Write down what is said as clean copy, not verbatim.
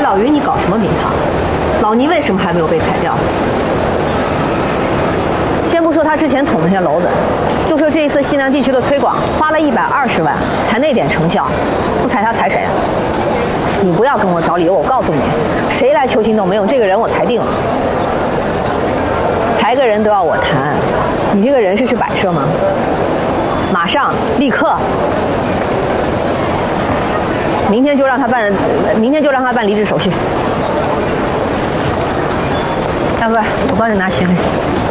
小云，你搞什么名堂？老倪为什么还没有被裁掉？先不说他之前捅那些篓子，就说这一次西南地区的推广花了120万，才那点成效，不裁他裁谁啊？你不要跟我找理由，我告诉你，谁来求情都没用，这个人我裁定了。裁个人都要我谈，你这个人是摆设吗？马上，立刻，明天就让他办离职手续。大哥，我帮你拿行李。